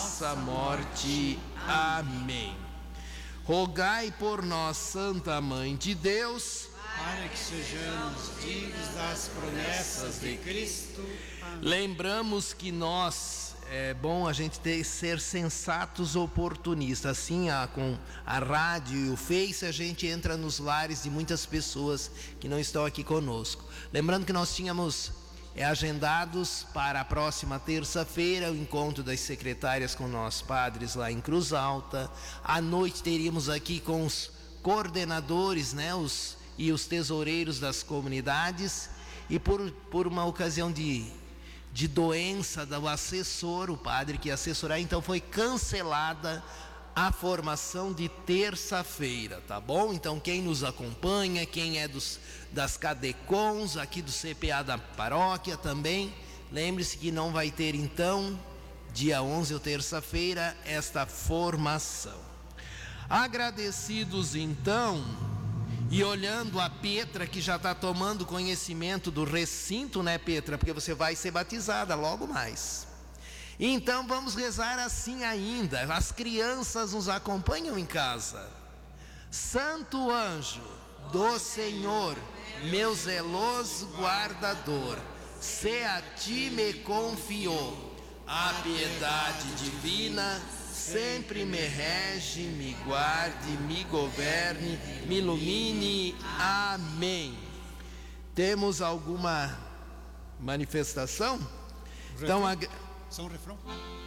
nossa morte. Amém. Rogai por nós, Santa Mãe de Deus, para que sejamos dignos das promessas de Cristo. Amém. Lembramos que nós, é bom a gente ser sensatos oportunistas. Assim, com a rádio e o Face, a gente entra nos lares de muitas pessoas que não estão aqui conosco. Lembrando que nós tínhamos agendados para a próxima terça-feira o encontro das secretárias com nós padres lá em Cruz Alta. À noite teríamos aqui com os coordenadores, né, os tesoureiros das comunidades. E por uma ocasião de doença do assessor, o padre que ia assessorar, então foi cancelada a formação de terça-feira, tá bom? Então quem nos acompanha, quem é das CADECONs, aqui do CPA da paróquia também, lembre-se que não vai ter então, dia 11 ou terça-feira, esta formação. Agradecidos então, e olhando a Petra, que já está tomando conhecimento do recinto, né, Petra? Porque você vai ser batizada logo mais. Então vamos rezar assim ainda. As crianças nos acompanham em casa. Santo anjo do Senhor, meu zeloso guardador, se a ti me confiou a piedade divina, sempre me rege, me guarde, me governe, me ilumine. Amém. Temos alguma manifestação? Então, só um refrão?